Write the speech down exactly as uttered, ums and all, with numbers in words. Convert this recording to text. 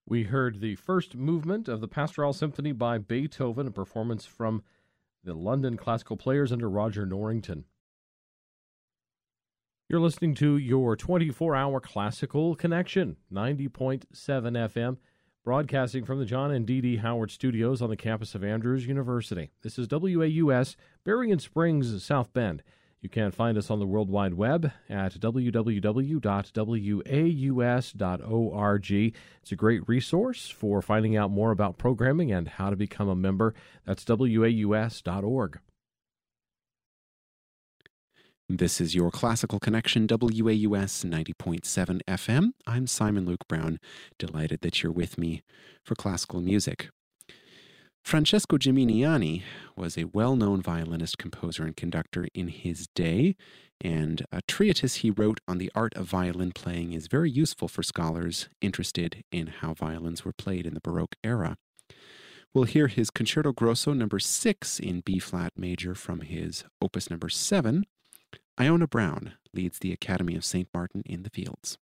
We heard the first movement of the Pastoral Symphony by Beethoven, a performance from the London Classical Players under Roger Norrington. You're listening to your twenty-four hour Classical Connection, ninety point seven F M, broadcasting from the John and Dee Dee Howard Studios on the campus of Andrews University. This is W A U S, Berrien Springs, South Bend. You can find us on the World Wide Web at w w w dot w a u s dot org. It's a great resource for finding out more about programming and how to become a member. That's w a u s dot org. This is your Classical Connection, W A U S ninety point seven F M. I'm Simon Luke Brown. Delighted that you're with me for classical music. Francesco Gimignani was a well-known violinist, composer, and conductor in his day, and a treatise he wrote on the art of violin playing is very useful for scholars interested in how violins were played in the Baroque era. We'll hear his Concerto Grosso number six in B-flat major from his opus number seven. Iona Brown leads the Academy of Saint Martin in the Fields.